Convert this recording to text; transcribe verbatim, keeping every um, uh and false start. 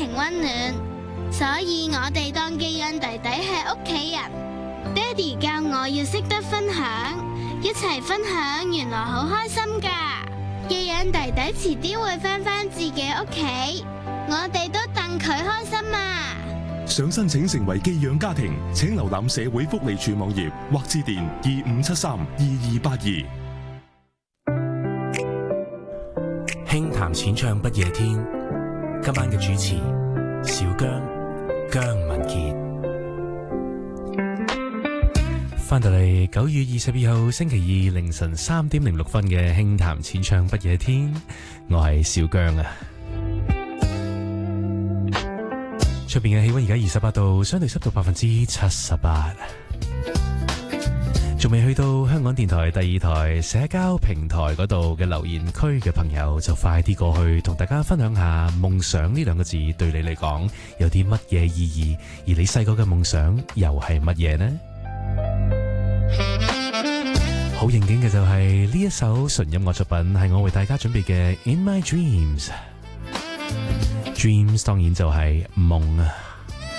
庭溫暖，所以我哋當寄養弟弟係屋企人。爹哋教我要識得分享，一齊分享原來好開心㗎。寄養弟弟遲啲會返返自己屋企，我哋都戥佢開心啊！ 想申請成為寄養家庭，請瀏覽社會福利署網頁或致電二五七三二二八二。 輕談淺唱不夜天，今晚嘅主持小姜姜文傑。翻到嚟九月二十二號星期二凌晨三點零六分嘅輕談淺唱不夜天，我係小姜啊。出邊嘅氣溫而家二十八度，相對濕度百分之七十八。仲未去到香港電台第二台社交平台嗰度嘅留言區嘅朋友，就快啲過去同大家分享下夢想呢兩個字對你嚟講有啲乜嘢意義，而你細個嘅夢想又係乜嘢呢？好應景嘅就係呢一首純音樂作品，係我為大家準備嘅《In My Dreams》。Dreams 當然就係夢啊。